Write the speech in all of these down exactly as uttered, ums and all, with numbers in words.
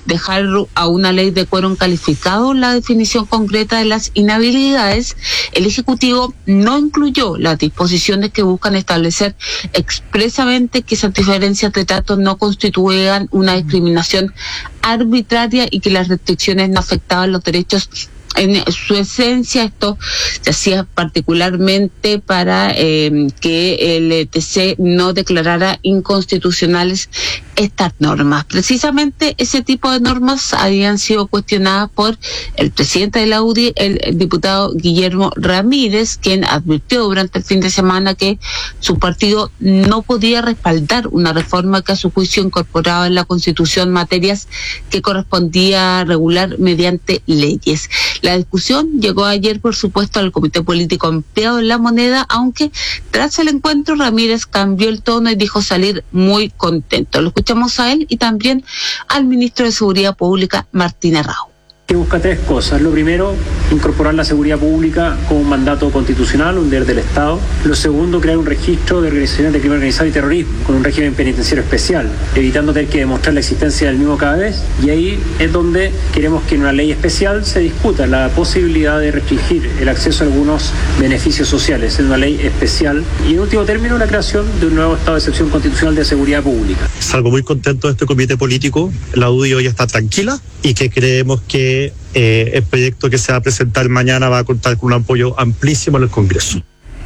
dejar a una ley de quórum calificado la definición concreta de las inhabilidades, el Ejecutivo no incluyó las disposiciones que buscan establecer expresamente que esas diferencias de trato no constituían una discriminación arbitraria y que las restricciones no afectaban los derechos en su esencia. Esto se hacía particularmente para eh, que el T C no declarara inconstitucionales estas normas. Precisamente ese tipo de normas habían sido cuestionadas por el presidente de la U D I, el, el diputado Guillermo Ramírez, quien advirtió durante el fin de semana que su partido no podía respaldar una reforma que a su juicio incorporaba en la Constitución materias que correspondía regular mediante leyes. La discusión llegó ayer, por supuesto, al Comité Político Ampliado en La Moneda, aunque tras el encuentro Ramírez cambió el tono y dijo salir muy contento. Lo escuchamos a él y también al ministro de Seguridad Pública, Martín Errao. Que busca tres cosas. Lo primero, incorporar la seguridad pública como un mandato constitucional, un deber del Estado. Lo segundo, crear un registro de organizaciones de crimen organizado y terrorismo con un régimen penitenciario especial, evitando tener que demostrar la existencia del mismo cada vez. Y ahí es donde queremos que en una ley especial se discuta la posibilidad de restringir el acceso a algunos beneficios sociales en una ley especial. Y en último término, la creación de un nuevo estado de excepción constitucional de seguridad pública. Salgo muy contento de este comité político. La U D I hoy está tranquila y que creemos que Eh, el proyecto que se va a presentar mañana va a contar con un apoyo amplísimo en el Congreso.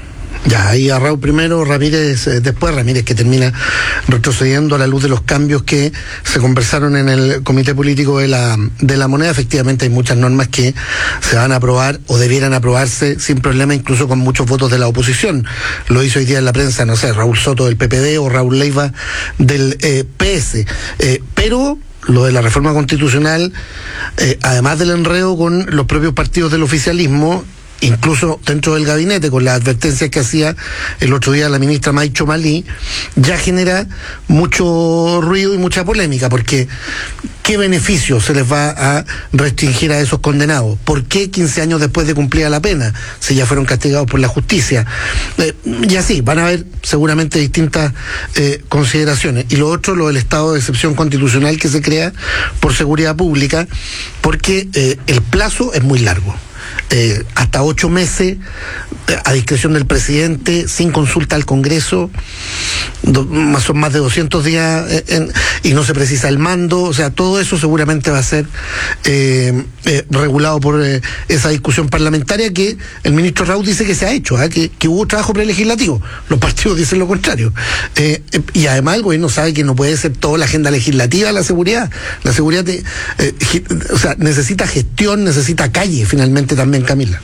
Ya, ahí a Raúl primero, Ramírez eh, después, Ramírez que termina retrocediendo a la luz de los cambios que se conversaron en el Comité Político de la, de la Moneda. Efectivamente hay muchas normas que se van a aprobar o debieran aprobarse sin problema, incluso con muchos votos de la oposición. Lo hizo hoy día en la prensa, no sé, Raúl Soto del P P D o Raúl Leiva del eh, P S. Eh, pero lo de la reforma constitucional, eh, además del enredo con los propios partidos del oficialismo, incluso dentro del gabinete, con las advertencias que hacía el otro día la ministra Maicho Malí, ya genera mucho ruido y mucha polémica, porque ¿qué beneficio se les va a restringir a esos condenados? ¿Por qué quince años después de cumplida la pena, si ya fueron castigados por la justicia? Eh, y así, van a haber seguramente distintas eh, consideraciones. Y lo otro, lo del estado de excepción constitucional que se crea por seguridad pública, porque eh, el plazo es muy largo. Eh, hasta ocho meses eh, a discreción del presidente, sin consulta al Congreso, do, más, son más de doscientos días eh, en, y no se precisa el mando. O sea, todo eso seguramente va a ser eh, eh, regulado por eh, esa discusión parlamentaria que el ministro Raúl dice que se ha hecho, ¿eh? que, que hubo trabajo prelegislativo. Los partidos dicen lo contrario. Eh, eh, y además el gobierno sabe que no puede ser toda la agenda legislativa la seguridad. La seguridad, te, eh, o sea, necesita gestión, necesita calle finalmente también, Camila.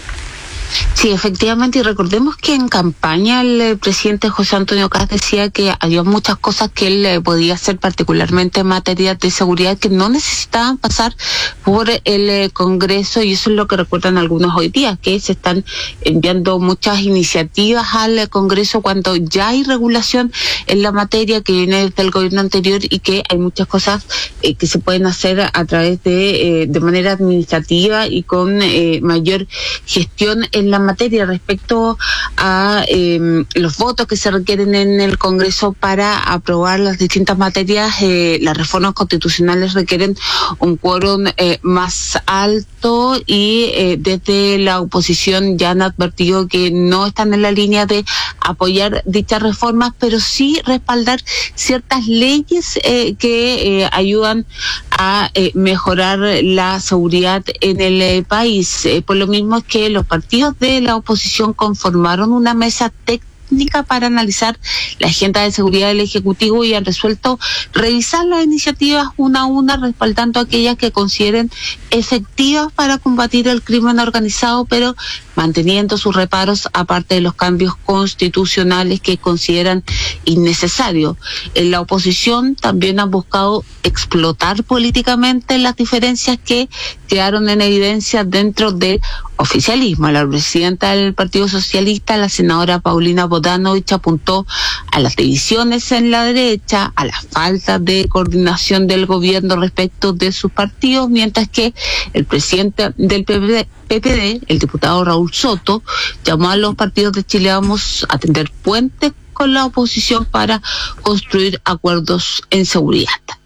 Sí, efectivamente, y recordemos que en campaña el, el presidente José Antonio Kast decía que había muchas cosas que él eh, podía hacer, particularmente en materia de seguridad, que no necesitaban pasar por el eh, Congreso, y eso es lo que recuerdan algunos hoy día, que se están enviando muchas iniciativas al eh, Congreso cuando ya hay regulación en la materia que viene desde el gobierno anterior, y que hay muchas cosas eh, que se pueden hacer a través de, eh, de manera administrativa y con eh, mayor gestión en la materia. Respecto a eh, los votos que se requieren en el Congreso para aprobar las distintas materias, eh, las reformas constitucionales requieren un quórum eh, más alto, y eh, desde la oposición ya han advertido que no están en la línea de apoyar dichas reformas, pero sí respaldar ciertas leyes eh, que eh, ayudan a eh, mejorar la seguridad en el eh, país. Eh, por lo mismo es que los partidos de la oposición conformaron una mesa técnica para analizar la agenda de seguridad del Ejecutivo y han resuelto revisar las iniciativas una a una, respaldando aquellas que consideren efectivas para combatir el crimen organizado, pero manteniendo sus reparos aparte de los cambios constitucionales que consideran innecesarios. En la oposición también han buscado explotar políticamente las diferencias que quedaron en evidencia dentro del oficialismo. La presidenta del Partido Socialista, la senadora Paulina Bodanovich, apuntó a las divisiones en la derecha, a la falta de coordinación del gobierno respecto de sus partidos, mientras que el presidente del P P D, el diputado Raúl Soto, llamó a los partidos de Chile Vamos a tender puentes con la oposición para construir acuerdos en seguridad.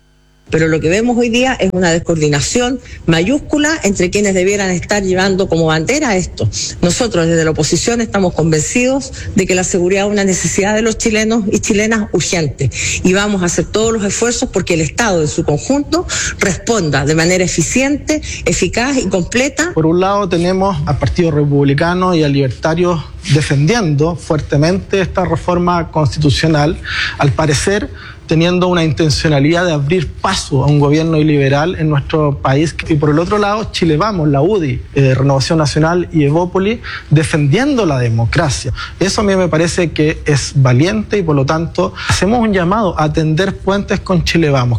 pero lo que vemos hoy día es una descoordinación mayúscula entre quienes debieran estar llevando como bandera esto. Nosotros desde la oposición estamos convencidos de que la seguridad es una necesidad de los chilenos y chilenas urgente, y vamos a hacer todos los esfuerzos porque el Estado en su conjunto responda de manera eficiente, eficaz y completa. Por un lado tenemos al Partido Republicano y a libertarios defendiendo fuertemente esta reforma constitucional, al parecer teniendo una intencionalidad de abrir paso a un gobierno iliberal en nuestro país. Y por el otro lado, Chile Vamos, la U D I, eh, Renovación Nacional y Evópolis, defendiendo la democracia. Eso a mí me parece que es valiente y por lo tanto hacemos un llamado a tender puentes con Chile Vamos.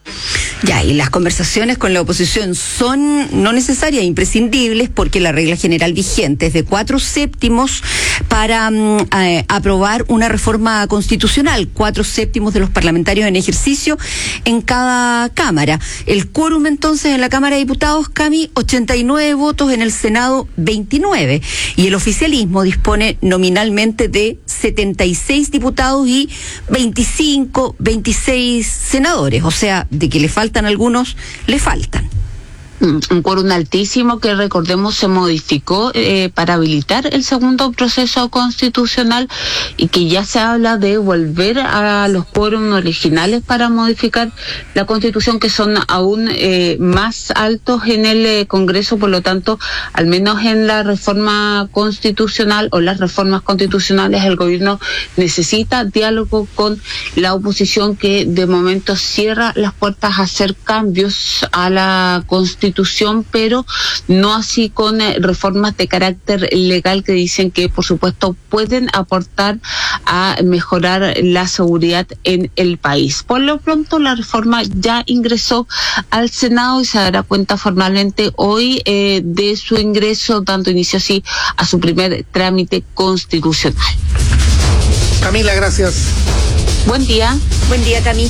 Ya, y las conversaciones con la oposición son no necesarias, imprescindibles, porque la regla general vigente es de cuatro séptimos para um, eh, aprobar una reforma constitucional, cuatro séptimos de los parlamentarios en ejercicio en cada cámara. El quórum entonces en la Cámara de Diputados, Cami, ochenta y nueve votos, en el Senado veintinueve, y el oficialismo dispone nominalmente de setenta y seis diputados y veinticinco, veintiséis senadores, o sea, de que le faltan algunos, le faltan. Un quórum altísimo que, recordemos, se modificó eh, para habilitar el segundo proceso constitucional, y que ya se habla de volver a los quórums originales para modificar la Constitución, que son aún eh, más altos en el eh, Congreso. Por lo tanto, al menos en la reforma constitucional o las reformas constitucionales, el gobierno necesita diálogo con la oposición, que de momento cierra las puertas a hacer cambios a la Constitución, pero no así con eh, reformas de carácter legal, que dicen que por supuesto pueden aportar a mejorar la seguridad en el país. Por lo pronto, la reforma ya ingresó al Senado y se dará cuenta formalmente hoy eh, de su ingreso, dando inicio así a su primer trámite constitucional. Camila, gracias. Buen día. Buen día, Cami.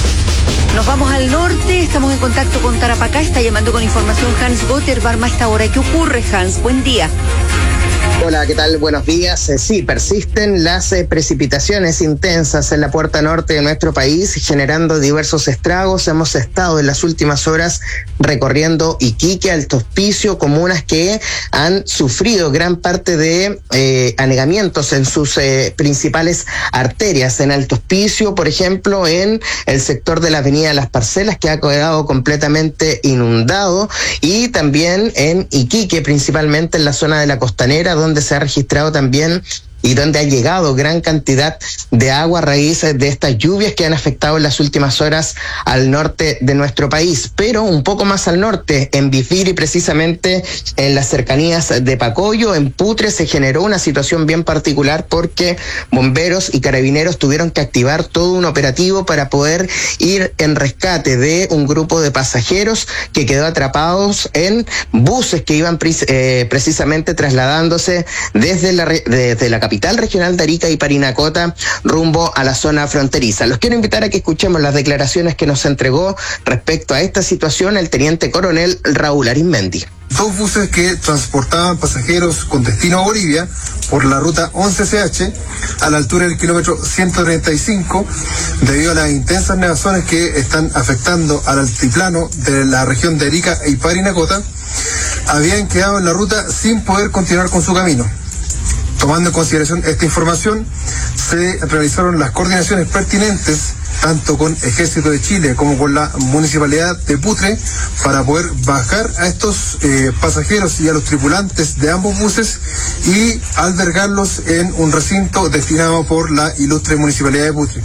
Nos vamos al norte, estamos en contacto con Tarapacá, está llamando con información Hans Gotterbarm a esta hora. ¿Qué ocurre, Hans? Buen día. Hola, ¿qué tal? Buenos días. Eh, sí, persisten las eh, precipitaciones intensas en la puerta norte de nuestro país, generando diversos estragos. Hemos estado en las últimas horas recorriendo Iquique, Alto Hospicio, comunas que han sufrido gran parte de eh, anegamientos en sus eh, principales arterias. En Alto Hospicio, por ejemplo, en el sector de la avenida Las Parcelas, que ha quedado completamente inundado, y también en Iquique, principalmente en la zona de la Costanera, donde se ha registrado también y donde ha llegado gran cantidad de agua a raíz de estas lluvias que han afectado en las últimas horas al norte de nuestro país. Pero un poco más al norte, en Bifiri, precisamente en las cercanías de Pacoyo, en Putre, se generó una situación bien particular, porque bomberos y carabineros tuvieron que activar todo un operativo para poder ir en rescate de un grupo de pasajeros que quedó atrapados en buses que iban eh, precisamente trasladándose desde la, desde la capital capital regional de Arica y Parinacota rumbo a la zona fronteriza. Los quiero invitar a que escuchemos las declaraciones que nos entregó respecto a esta situación el teniente coronel Raúl Arismendi. Dos buses que transportaban pasajeros con destino a Bolivia por la ruta once C H a la altura del kilómetro ciento treinta y cinco, debido a las intensas nevazones que están afectando al altiplano de la región de Arica y Parinacota, habían quedado en la ruta sin poder continuar con su camino. Tomando en consideración esta información, se realizaron las coordinaciones pertinentes tanto con Ejército de Chile como con la Municipalidad de Putre para poder bajar a estos eh, pasajeros y a los tripulantes de ambos buses y albergarlos en un recinto destinado por la ilustre Municipalidad de Putre.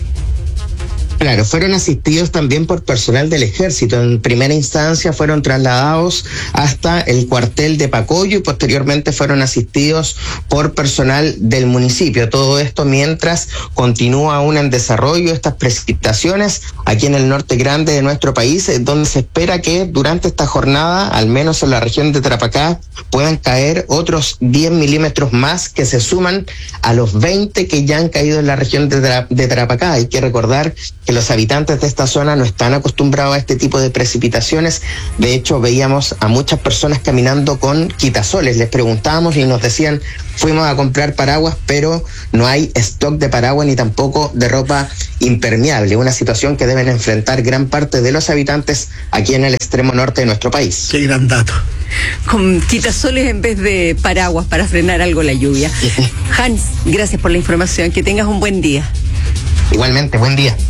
Claro, fueron asistidos también por personal del Ejército. En primera instancia fueron trasladados hasta el cuartel de Pacoyo y posteriormente fueron asistidos por personal del municipio. Todo esto mientras continúa aún en desarrollo estas precipitaciones aquí en el norte grande de nuestro país, donde se espera que durante esta jornada, al menos en la región de Tarapacá, puedan caer otros diez milímetros más que se suman a los veinte que ya han caído en la región de, Tra- de Tarapacá. Hay que recordar que los habitantes de esta zona no están acostumbrados a este tipo de precipitaciones. De hecho, veíamos a muchas personas caminando con quitasoles. Les preguntábamos y nos decían, fuimos a comprar paraguas, pero no hay stock de paraguas ni tampoco de ropa impermeable, una situación que deben enfrentar gran parte de los habitantes aquí en el extremo norte de nuestro país. Qué gran dato. Con quitasoles en vez de paraguas para frenar algo la lluvia. Hans, gracias por la información, que tengas un buen día. Igualmente, buen día.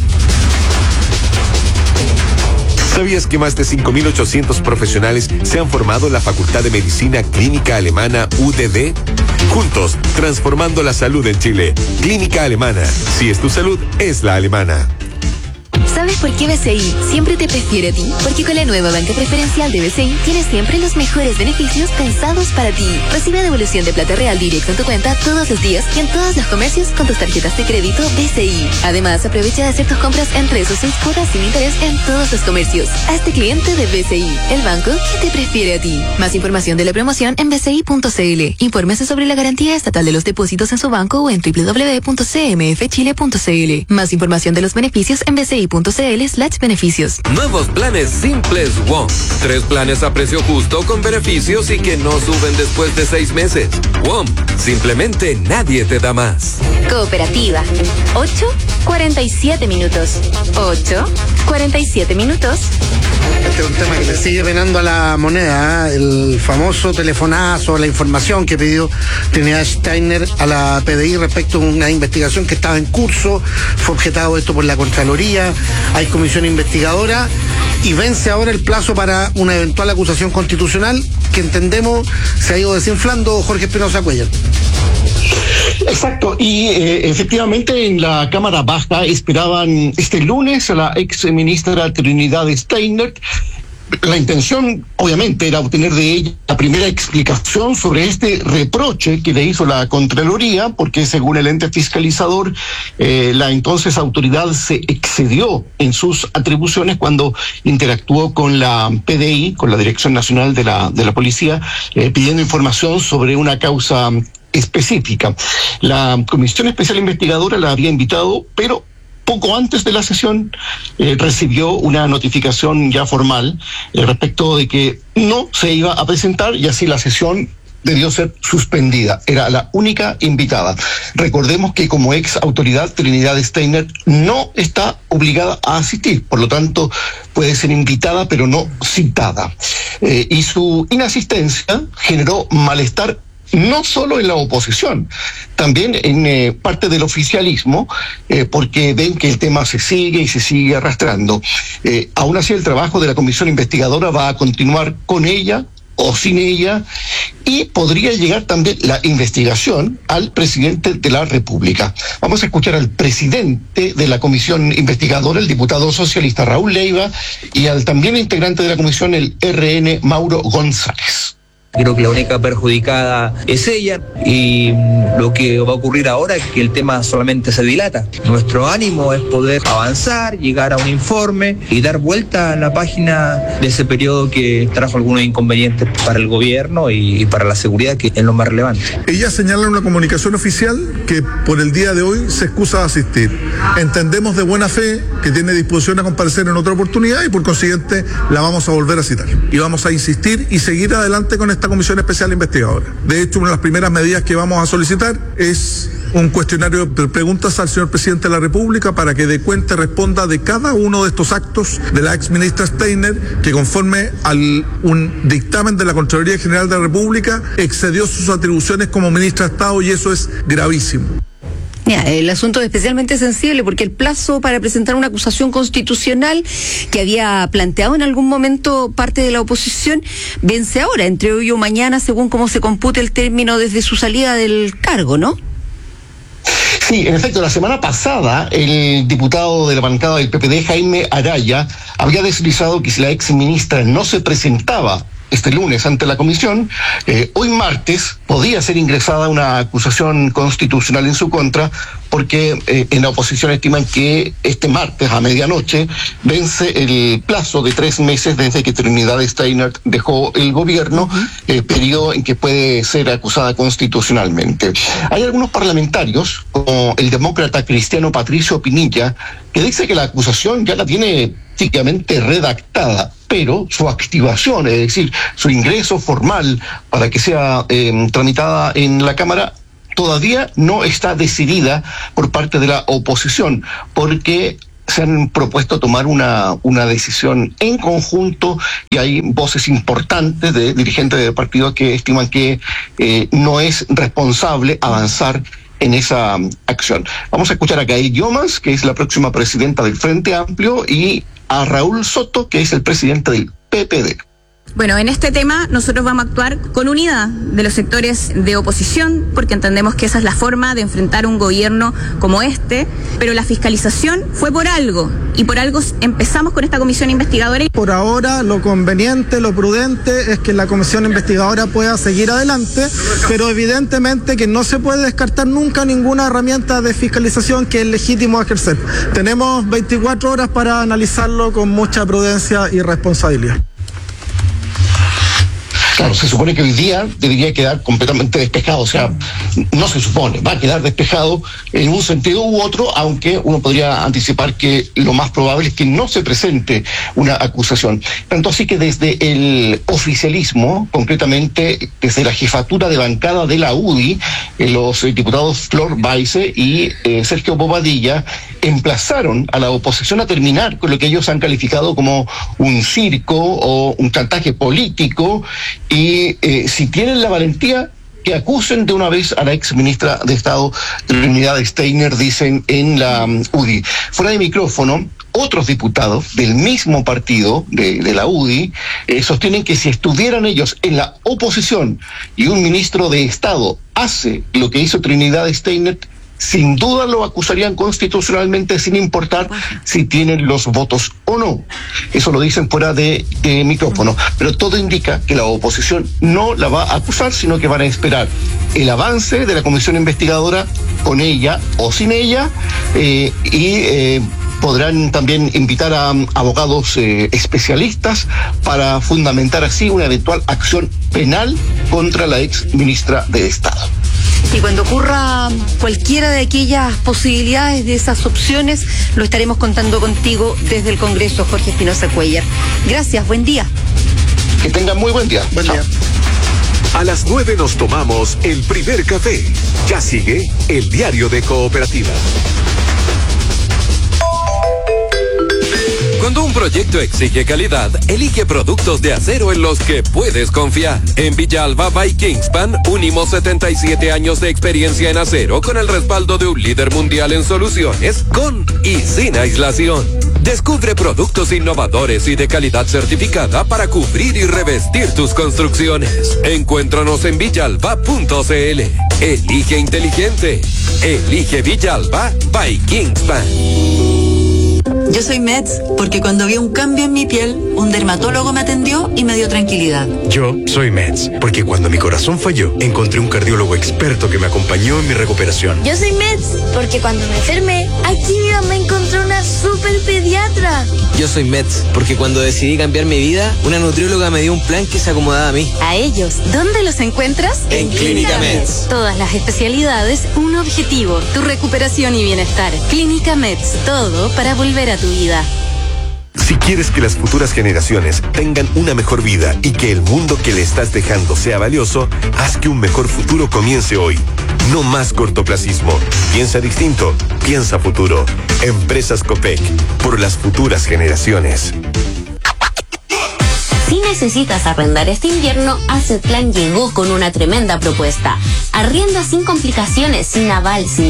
¿Sabías que más de cinco mil ochocientos profesionales se han formado en la Facultad de Medicina Clínica Alemana U D D? Juntos, transformando la salud en Chile. Clínica Alemana. Si es tu salud, es la alemana. ¿Sabes por qué B C I siempre te prefiere a ti? Porque con la nueva banca preferencial de B C I tienes siempre los mejores beneficios pensados para ti. Recibe devolución de plata real directa en tu cuenta todos los días y en todos los comercios con tus tarjetas de crédito B C I. Además, aprovecha de hacer tus compras en tres o seis cuotas sin interés en todos los comercios. Hazte cliente de B C I, el banco que te prefiere a ti. Más información de la promoción en b c i punto c l. Infórmese sobre la garantía estatal de los depósitos en su banco o en w w w punto c m f chile punto c l. Más información de los beneficios en b c i punto c l slash beneficios. Nuevos planes simples WOM. Tres planes a precio justo con beneficios y que no suben después de seis meses. WOM. Simplemente nadie te da más. Cooperativa. ocho, cuarenta y siete minutos. ocho, cuarenta y siete minutos. Este es un tema que le sigue penando a la moneda, ¿eh? El famoso telefonazo, la información que pidió Trinidad Steiner a la P D I respecto a una investigación que estaba en curso. Fue objetado esto por la Contraloría. Hay comisión investigadora y vence ahora el plazo para una eventual acusación constitucional que entendemos se ha ido desinflando. Jorge Espinosa Cuellar. Exacto, y eh, efectivamente en la Cámara Baja esperaban este lunes a la ex ministra Trinidad Steiner. La intención, obviamente, era obtener de ella la primera explicación sobre este reproche que le hizo la Contraloría, porque según el ente fiscalizador, eh, la entonces autoridad se excedió en sus atribuciones cuando interactuó con la P D I, con la Dirección Nacional de la, de la Policía, eh, pidiendo información sobre una causa específica. La Comisión Especial Investigadora la había invitado, pero poco antes de la sesión eh, recibió una notificación ya formal eh, respecto de que no se iba a presentar y así la sesión debió ser suspendida. Era la única invitada. Recordemos que como ex autoridad Trinidad Steiner no está obligada a asistir, por lo tanto puede ser invitada pero no citada. Eh, y su inasistencia generó malestar no solo en la oposición, también en eh, parte del oficialismo, eh, porque ven que el tema se sigue y se sigue arrastrando. Eh, aún así, el trabajo de la comisión investigadora va a continuar con ella o sin ella, y podría llegar también la investigación al presidente de la República. Vamos a escuchar al presidente de la comisión investigadora, el diputado socialista Raúl Leiva, y al también integrante de la comisión, el R N Mauro González. Creo que la única perjudicada es ella y lo que va a ocurrir ahora es que el tema solamente se dilata. Nuestro ánimo es poder avanzar, llegar a un informe y dar vuelta a la página de ese periodo que trajo algunos inconvenientes para el gobierno y para la seguridad, que es lo más relevante. Ella señala en una comunicación oficial que por el día de hoy se excusa de asistir. Entendemos de buena fe que tiene disposición a comparecer en otra oportunidad y por consiguiente la vamos a volver a citar. Y vamos a insistir y seguir adelante con esta Comisión Especial Investigadora. De hecho, una de las primeras medidas que vamos a solicitar es un cuestionario de preguntas al señor presidente de la República para que dé cuenta y responda de cada uno de estos actos de la ex ministra Steiner, que conforme a un dictamen de la Contraloría General de la República excedió sus atribuciones como ministra de Estado, y eso es gravísimo. Ya, el asunto es especialmente sensible porque el plazo para presentar una acusación constitucional que había planteado en algún momento parte de la oposición vence ahora, entre hoy o mañana, según cómo se compute el término desde su salida del cargo, ¿no? Sí, en efecto, la semana pasada el diputado de la bancada del P P D, Jaime Araya, había deslizado que si la ex ministra no se presentaba este lunes ante la comisión, eh, hoy martes podía ser ingresada una acusación constitucional en su contra, porque eh, en la oposición estiman que este martes a medianoche vence el plazo de tres meses desde que Trinidad Steiner dejó el gobierno, uh-huh. eh, periodo en que puede ser acusada constitucionalmente. Hay algunos parlamentarios, como el demócrata cristiano Patricio Pinilla, que dice que la acusación ya la tiene prácticamente redactada, pero su activación, es decir, su ingreso formal para que sea eh, tramitada en la Cámara, todavía no está decidida por parte de la oposición, porque se han propuesto tomar una, una decisión en conjunto y hay voces importantes de dirigentes del partido que estiman que eh, no es responsable avanzar en esa um, acción. Vamos a escuchar a Gail Yomas, que es la próxima presidenta del Frente Amplio, y a Raúl Soto, que es el presidente del P P D. Bueno, en este tema nosotros vamos a actuar con unidad de los sectores de oposición, porque entendemos que esa es la forma de enfrentar un gobierno como este, pero la fiscalización fue por algo, y por algo empezamos con esta comisión investigadora. Por ahora lo conveniente, lo prudente es que la comisión investigadora pueda seguir adelante, pero evidentemente que no se puede descartar nunca ninguna herramienta de fiscalización que es legítimo ejercer. Tenemos veinticuatro horas para analizarlo con mucha prudencia y responsabilidad. Claro, se supone que hoy día debería quedar completamente despejado, o sea, no se supone, va a quedar despejado en un sentido u otro, aunque uno podría anticipar que lo más probable es que no se presente una acusación. Tanto así que desde el oficialismo, concretamente desde la jefatura de bancada de la U D I, eh, los eh, diputados Flor Baise y eh, Sergio Bobadilla emplazaron a la oposición a terminar con lo que ellos han calificado como un circo o un chantaje político, y eh, si tienen la valentía, que acusen de una vez a la ex ministra de Estado Trinidad Steiner, dicen en la um, U D I. Fuera de micrófono, otros diputados del mismo partido de, de la U D I eh, sostienen que si estuvieran ellos en la oposición y un ministro de Estado hace lo que hizo Trinidad Steiner, sin duda lo acusarían constitucionalmente sin importar si tienen los votos o no. Eso lo dicen fuera de, de micrófono. Pero todo indica que la oposición no la va a acusar, sino que van a esperar el avance de la comisión investigadora con ella o sin ella, eh, y eh, podrán también invitar a um, abogados eh, especialistas para fundamentar así una eventual acción penal contra la ex ministra de Estado. Y cuando ocurra cualquiera de aquellas posibilidades, de esas opciones, lo estaremos contando contigo desde el Congreso, Jorge Espinosa Cuellar. Gracias, buen día. Que tengan muy buen día. Buen día. A las nueve nos tomamos el primer café. Ya sigue el Diario de Cooperativa. Cuando un proyecto exige calidad, elige productos de acero en los que puedes confiar. En Villalba by Kingspan, unimos setenta y siete años de experiencia en acero con el respaldo de un líder mundial en soluciones, con y sin aislación. Descubre productos innovadores y de calidad certificada para cubrir y revestir tus construcciones. Encuéntranos en villalba punto cl. Elige inteligente. Elige Villalba by Kingspan. Yo soy Meds porque cuando vi un cambio en mi piel, un dermatólogo me atendió y me dio tranquilidad. Yo soy Meds porque cuando mi corazón falló, encontré un cardiólogo experto que me acompañó en mi recuperación. Yo soy Meds porque cuando me enfermé, aquí mi mamá encontró una super pediatra. Yo soy Meds porque cuando decidí cambiar mi vida, una nutrióloga me dio un plan que se acomodaba a mí. A ellos, ¿dónde los encuentras? En Clínica Meds. Todas las especialidades, un objetivo, tu recuperación y bienestar. Clínica Meds, todo para volver a tu vida. Si quieres que las futuras generaciones tengan una mejor vida y que el mundo que le estás dejando sea valioso, haz que un mejor futuro comience hoy. No más cortoplacismo. Piensa distinto. Piensa futuro. Empresas Copec. Por las futuras generaciones. Si necesitas arrendar este invierno, Asset Plan llegó con una tremenda propuesta. Arrienda sin complicaciones, sin aval, sin